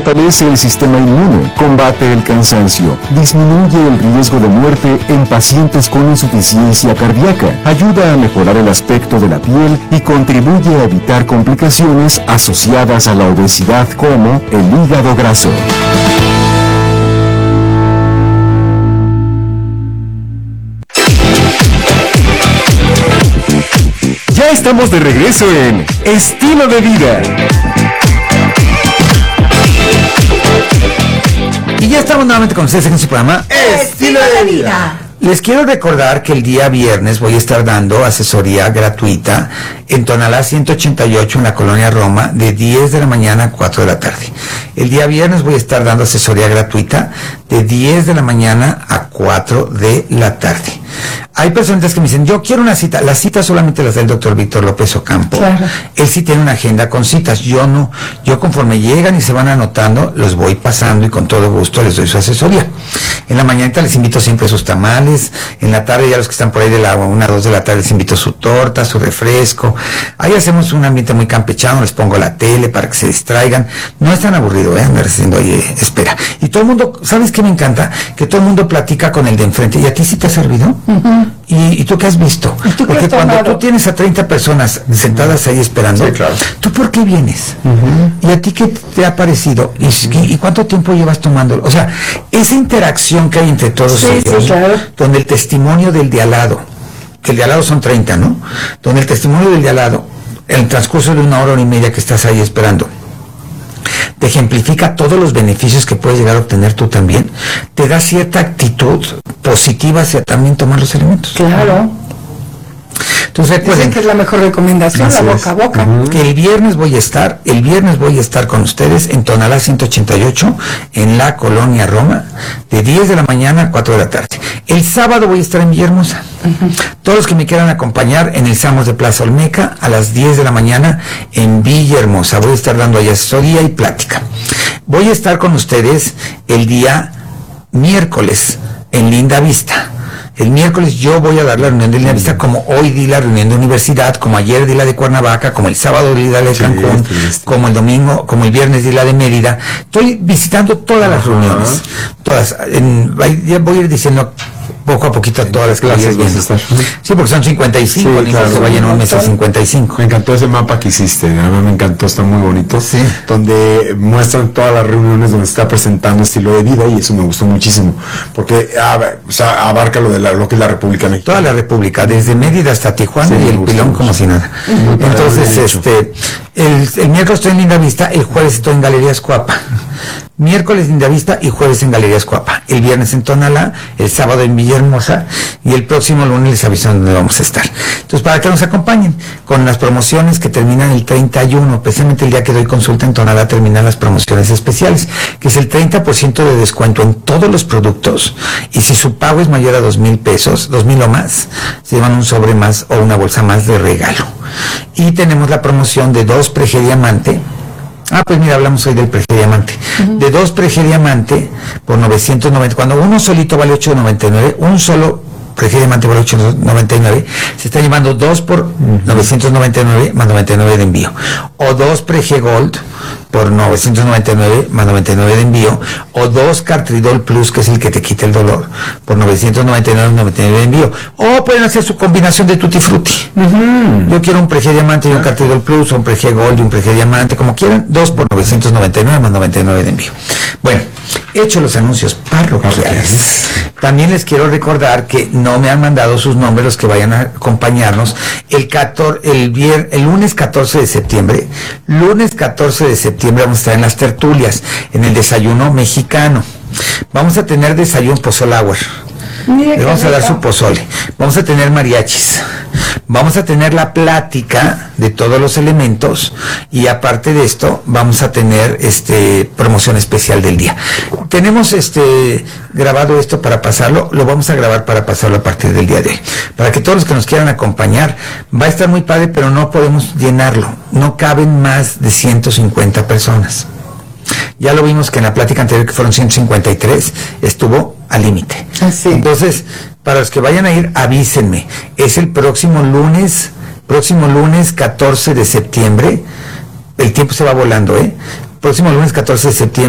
fortalece el sistema inmune, combate el cansancio, disminuye el riesgo de muerte en pacientes con insuficiencia cardíaca, ayuda a mejorar el aspecto de la piel y contribuye a evitar complicaciones asociadas a la obesidad como el hígado graso. Ya estamos de regreso en Estilo de Vida. Y ya estamos nuevamente con ustedes en su programa Estilo de Vida. Les quiero recordar que el día viernes voy a estar dando asesoría gratuita en Tonalá 188 en la Colonia Roma de 10 de la mañana a 4 de la tarde. El día viernes voy a estar dando asesoría gratuita de 10 de la mañana a 4 de la tarde. Hay personas que me dicen, yo quiero una cita. Las citas solamente las da el doctor Víctor López Ocampo. Claro. Él sí tiene una agenda con citas, yo no. Yo conforme llegan y se van anotando, los voy pasando y con todo gusto les doy su asesoría. En la mañanita les invito siempre sus tamales, en la tarde ya los que están por ahí de la 1 a 2 de la tarde les invito su torta, su refresco. Ahí hacemos un ambiente muy campechano, les pongo la tele para que se distraigan. No es tan aburrido, andar haciendo ahí espera. Y todo el mundo, ¿sabes qué me encanta? Que todo el mundo platica con el de enfrente. ¿Y a ti sí te ha servido? Uh-huh. ¿Y tú qué has visto? Porque cuando tú tienes a 30 personas sentadas ahí esperando, sí, claro. ¿Tú por qué vienes? ¿Y a ti qué te ha parecido? ¿Y cuánto tiempo llevas tomándolo? O sea, esa interacción que hay entre todos ellos, claro. Donde el testimonio del de al lado, que el de al lado son 30, ¿no? Donde el testimonio del de al lado, en el transcurso de 1 hora y media que estás ahí esperando, te ejemplifica todos los beneficios que puedes llegar a obtener tú también, te da cierta actitud positiva hacia también tomar los alimentos. Claro. Entonces recuerden que es la mejor recomendación, la boca a boca. Que el viernes voy a estar con ustedes en Tonalá 188, en la Colonia Roma, de 10 de la mañana a 4 de la tarde. El sábado voy a estar en Villahermosa. Todos los que me quieran acompañar en el Samos de Plaza Olmeca, a las 10 de la mañana en Villahermosa. Voy a estar dando ahí asesoría y plática. Voy a estar con ustedes el día miércoles en Linda Vista. El miércoles yo voy a dar la reunión de Linda Vista, como hoy di la reunión de universidad, como ayer di la de Cuernavaca, como el sábado di la de Cancún, como el domingo, como el viernes di la de Mérida. Estoy visitando todas las reuniones, todas. Ya voy a ir diciendo poco a poquito a todas las clases. Sí, porque son 55, sí, claro, se vayan un mes a 55. Me encantó ese mapa que hiciste, a mí me encantó, está muy bonito. Sí. Donde muestran todas las reuniones donde se está presentando estilo de vida, y eso me gustó muchísimo, porque abarca lo que es la República Mexicana. Toda la República, desde Mérida hasta Tijuana, y el Pilón como si nada. Entonces, el miércoles estoy en Linda Vista, el jueves estoy en Galerías Coapa. Miércoles en Linda Vista y jueves en Galerías Coapa. El viernes en Tonalá, el sábado en Villahermosa, y el próximo lunes les aviso dónde vamos a estar. Entonces, para que nos acompañen con las promociones que terminan el 31, precisamente el día que doy consulta en Tonalá terminan las promociones especiales, que es el 30% de descuento en todos los productos, y si su pago es mayor a 2,000 pesos, 2,000 o más, se llevan un sobre más o una bolsa más de regalo. Y tenemos la promoción de 2 Prege Diamante. Pues mira, hablamos hoy del Prege Diamante. De 2 Prege Diamante por 990. Cuando uno solito vale 899, un solo Prege Diamante vale 899, se está llevando 2 por 999 más 99 de envío. O 2 Prege Gold por 999 más 99 de envío, o 2 Cartridol Plus, que es el que te quita el dolor, por 999 más 99 de envío. O pueden hacer su combinación de Tutti Frutti. Yo quiero un Prege Diamante y un Cartridol Plus, o un Prege Gold y un Prege Diamante, como quieran, 2 por 999 más 99 de envío. Bueno, hecho los anuncios parroquiales, también les quiero recordar que no me han mandado sus nombres los que vayan a acompañarnos el lunes 14 de septiembre. Lunes 14 de septiembre vamos a estar en las tertulias, en el desayuno mexicano. Vamos a tener desayuno pozole hour. Le vamos a dar su pozole. Vamos a tener mariachis. Vamos a tener la plática de todos los elementos, y aparte de esto vamos a tener promoción especial del día. Tenemos grabado esto para pasarlo, lo vamos a grabar para pasarlo a partir del día de hoy, para que todos los que nos quieran acompañar. Va a estar muy padre, pero no podemos llenarlo. No caben más de 150 personas. Ya lo vimos que en la plática anterior, que fueron 153, estuvo al límite. Sí. Entonces, para los que vayan a ir, avísenme. Es el próximo lunes 14 de septiembre. El tiempo se va volando, próximo lunes 14 de septiembre.